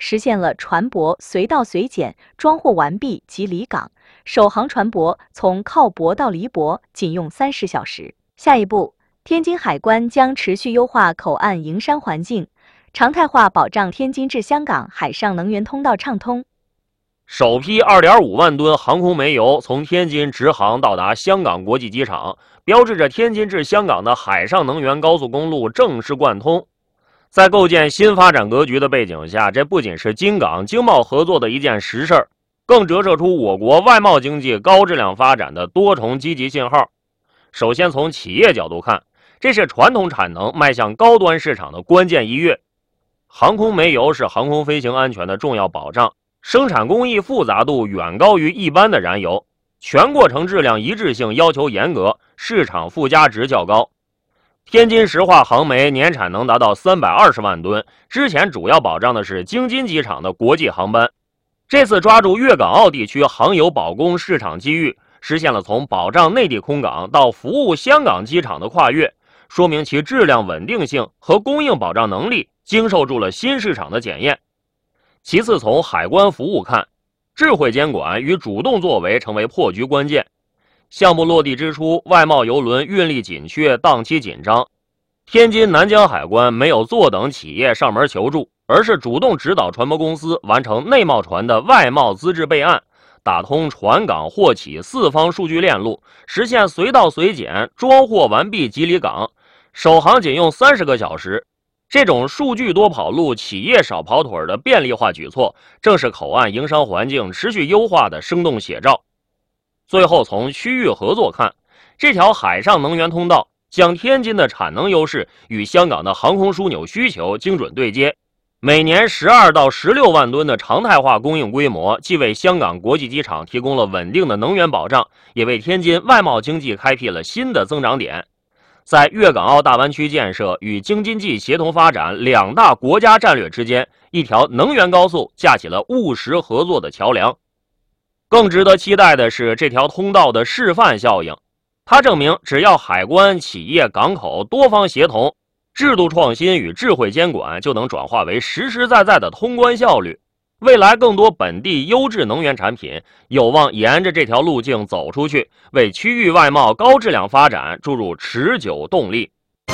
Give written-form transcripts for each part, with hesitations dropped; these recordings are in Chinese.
实现了船舶随到随检、装货完毕即离港，首航船舶从靠泊到离泊仅用30小时。下一步，天津海关将持续优化口岸营商环境，常态化保障天津至香港海上能源通道畅通。 首批2.5万吨航空煤油从天津直航到达香港国际机场，标志着天津至香港的海上能源高速公路正式贯通。在构建新发展格局的背景下，这不仅是京港经贸合作的一件实事儿，更折射出我国外贸经济高质量发展的多重积极信号。首先从企业角度看，这是传统产能迈向高端市场的关键一跃。航空煤油是航空飞行安全的重要保障，生产工艺复杂度远高于一般的燃油，全过程质量一致性要求严格，市场附加值较高。天津石化航煤年产能达到320万吨，之前主要保障的是京津机场的国际航班，这次抓住粤港澳地区航油保供市场机遇，实现了从保障内地空港到服务香港机场的跨越，说明其质量稳定性和供应保障能力经受住了新市场的检验。其次，从海关服务看，智慧监管与主动作为成为破局关键。项目落地之初，外贸邮轮运力紧缺，档期紧张。天津南江海关没有坐等企业上门求助，而是主动指导船舶公司完成内贸船的外贸资质备案，打通船港货企4方数据链路，实现随到随检、装货完毕即离港，首航仅用30个小时。这种数据多跑路、企业少跑腿的便利化举措，正是口岸营商环境持续优化的生动写照。最后，从区域合作看，这条海上能源通道将天津的产能优势与香港的航空枢纽需求精准对接，每年12到16万吨的常态化供应规模，既为香港国际机场提供了稳定的能源保障，也为天津外贸经济开辟了新的增长点。在粤港澳大湾区建设与京津冀协同发展两大国家战略之间，一条能源高速架起了务实合作的桥梁。更值得期待的是这条通道的示范效应，它证明只要海关、企业、港口多方协同，制度创新与智慧监管就能转化为实实在在的通关效率。未来更多本地优质能源产品有望沿着这条路径走出去，为区域外贸高质量发展注入持久动力。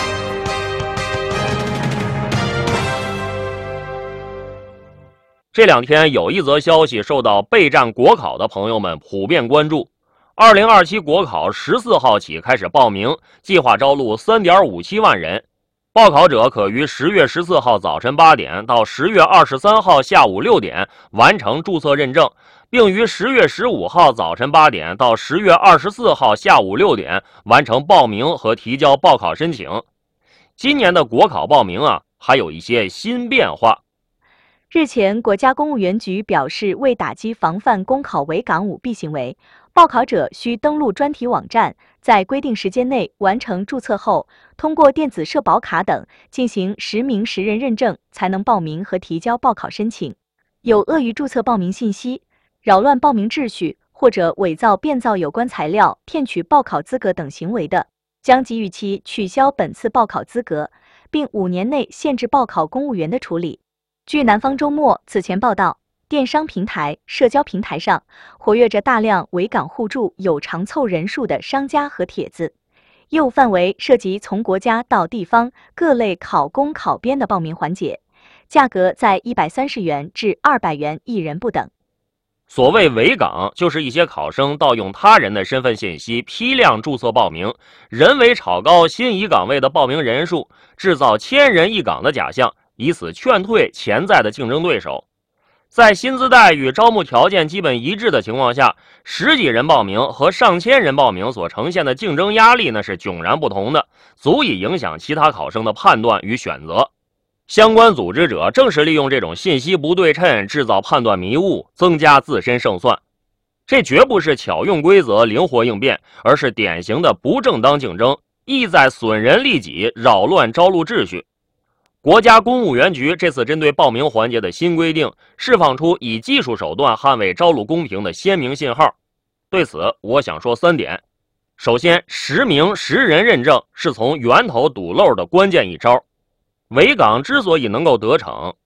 这两天有一则消息受到备战国考的朋友们普遍关注。2027国考14号起开始报名，计划招录3.57万人。报考者可于10月14号早晨8点到10月23号下午6点完成注册认证，并于10月15号早晨8点到10月24号下午6点完成报名和提交报考申请。今年的国考报名还有一些新变化。 日前，国家公务员局表示，为打击防范公考违岗舞弊行为，报考者需登录专题网站，在规定时间内完成注册后，通过电子社保卡等进行实名实人认证，才能报名和提交报考申请。有恶于注册报名信息、扰乱报名秩序或者伪造、变造有关材料、骗取报考资格等行为的，将给予其取消本次报考资格，并5年内限制报考公务员的处理。据南方周末此前报道，电商平台、社交平台上活跃着大量违岗互助有长凑人数的商家和帖子，业务范围涉及从国家到地方各类考公考编的报名环节，价格在130元至200元一人不等。 所谓违岗，就是一些考生盗用他人的身份信息批量注册报名，人为炒高心仪岗位的报名人数，制造1000人一岗的假象，以此劝退潜在的竞争对手。在薪资待遇、招募条件基本一致的情况下，10几人报名和上千人报名所呈现的竞争压力是迥然不同的，足以影响其他考生的判断与选择。相关组织者正是利用这种信息不对称，制造判断迷雾，增加自身胜算。这绝不是巧用规则、灵活应变，而是典型的不正当竞争，意在损人利己，扰乱招录秩序。国家公务员局这次针对报名环节的新规定，释放出以技术手段捍卫招录公平的鲜明信号。对此，我想说3点。首先，实名实人认证是从源头堵漏的关键一招。违岗之所以能够得逞，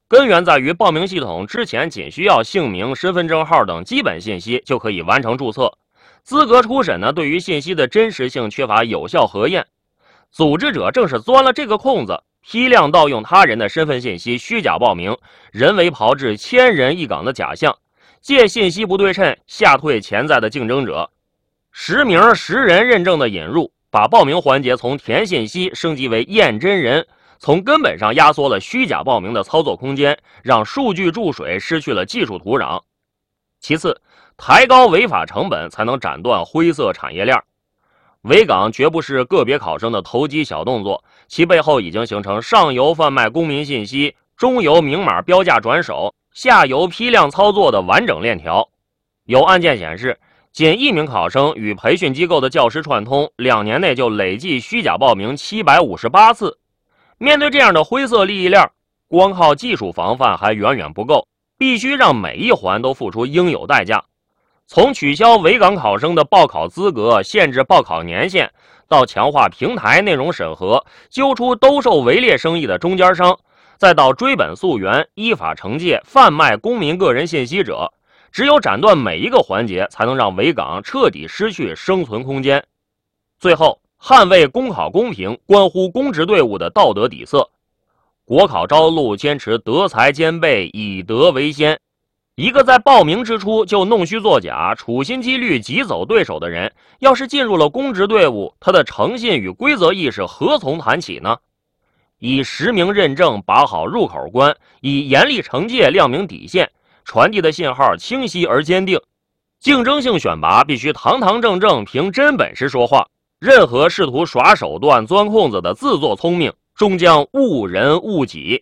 根源在于报名系统之前仅需要姓名、身份证号等基本信息就可以完成注册，资格初审呢对于信息的真实性缺乏有效核验。组织者正是钻了这个空子，批量盗用他人的身份信息，虚假报名，人为炮制千人一岗的假象，借信息不对称吓退潜在的竞争者。实名实人认证的引入，把报名环节从填信息升级为验真人，从根本上压缩了虚假报名的操作空间，让数据注水失去了技术土壤。其次，抬高违法成本才能斩断灰色产业链。维岗绝不是个别考生的投机小动作，其背后已经形成上游贩卖公民信息，中游明码标价转手，下游批量操作的完整链条。有案件显示，仅1名考生与培训机构的教师串通，2年内就累计虚假报名758次。面对这样的灰色利益链，光靠技术防范还远远不够，必须让每一环都付出应有代价。从取消维岗考生的报考资格、限制报考年限，到强化平台内容审核，揪出兜售伪劣生意的中间商，再到追本溯源、依法惩戒贩卖公民个人信息者，只有斩断每一个环节，才能让维岗彻底失去生存空间。最后，捍卫公考公平，关乎公职队伍的道德底色。国考招录坚持德才兼备，以德为先。一个在报名之初就弄虚作假、处心积虑挤走对手的人，要是进入了公职队伍，他的诚信与规则意识何从谈起呢？以实名认证把好入口关，以严厉惩戒亮明底线，传递的信号清晰而坚定。竞争性选拔必须堂堂正正，凭真本事说话。任何试图耍手段、钻空子的自作聪明，终将误人误己。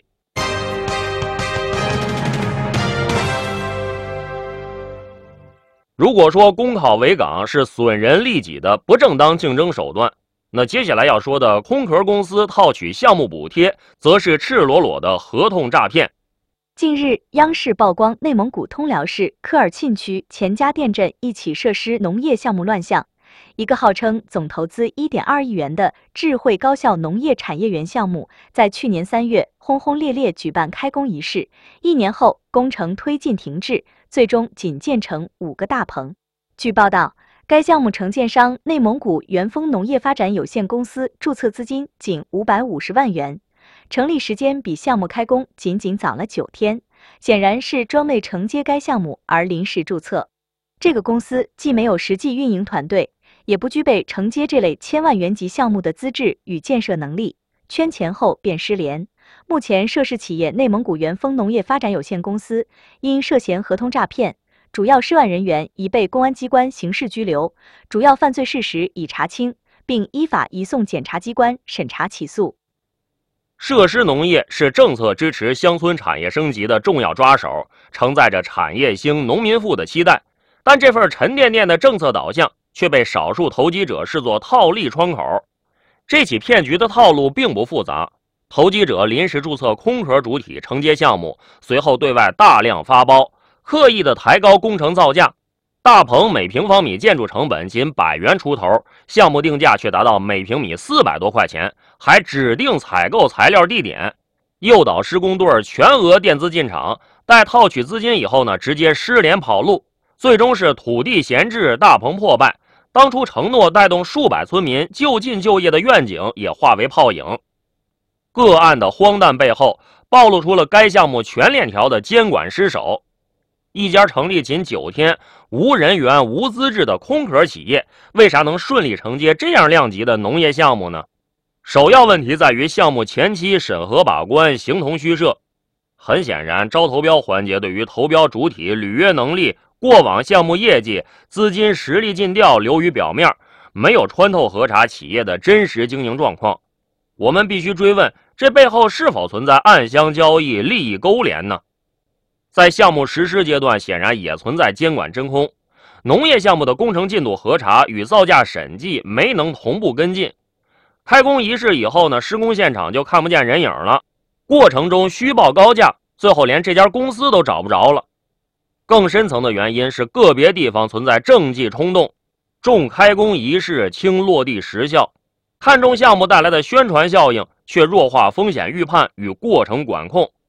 如果说公考维岗是损人利己的不正当竞争手段，那接下来要说的空壳公司套取项目补贴，则是赤裸裸的合同诈骗。 近日，央视曝光内蒙古通辽市科尔沁区钱家店镇一起设施农业项目乱象。一个号称总投资1.2亿元的智慧高校农业产业园项目，在去年3月轰轰烈烈举办开工仪式，1年后工程推进停滞，最终仅建成5个大棚。据报道，该项目承建商内蒙古元丰农业发展有限公司注册资金仅550万元，成立时间比项目开工仅早了9天，显然是专为承接该项目而临时注册。这个公司既没有实际运营团队，也不具备承接这类千万元级项目的资质与建设能力，圈钱后便失联。目前涉事企业内蒙古元丰农业发展有限公司因涉嫌合同诈骗，主要涉案人员已被公安机关刑事拘留，主要犯罪事实已查清，并依法移送检察机关审查起诉。 设施农业是政策支持乡村产业升级的重要抓手，承载着产业兴、农民富的期待。但这份沉甸甸的政策导向却被少数投机者视作套利窗口。这起骗局的套路并不复杂，投机者临时注册空壳主体承接项目，随后对外大量发包，刻意的抬高工程造价。大棚每平方米建筑成本仅100元出头，项目定价却达到每平米400多块钱，还指定采购材料地点，诱导施工队全额垫资进场，待套取资金以后呢，直接失联跑路。最终是土地闲置，大棚破败，当初承诺带动数百村民就近就业的愿景也化为泡影。个案的荒诞背后，暴露出了该项目全链条的监管失守。一家成立仅9天、无人员、无资质的空壳企业，为啥能顺利承接这样量级的农业项目呢？首要问题在于项目前期审核把关形同虚设。很显然，招投标环节对于投标主体履约能力、过往项目业绩、资金实力尽调流于表面，没有穿透核查企业的真实经营状况。我们必须追问，这背后是否存在暗箱交易、利益勾连呢？在项目实施阶段，显然也存在监管真空。农业项目的工程进度核查与造价审计没能同步跟进。开工仪式以后呢，施工现场就看不见人影了。过程中虚报高价，最后连这家公司都找不着了。更深层的原因是个别地方存在政绩冲动，重开工仪式，轻落地实效，看重项目带来的宣传效应，却弱化风险预判与过程管控。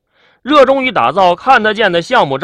热衷于打造看得见的项目